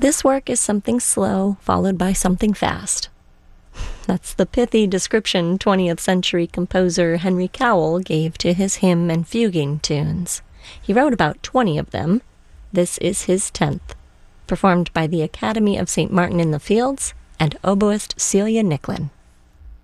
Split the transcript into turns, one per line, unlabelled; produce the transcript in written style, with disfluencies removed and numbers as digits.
This work is something slow, followed by something fast. That's the pithy description 20th century composer Henry Cowell gave to his hymn and fuguing tunes. He wrote about 20 of them. This is his 10th, performed by the Academy of St. Martin in the Fields and oboist Celia Nicklin.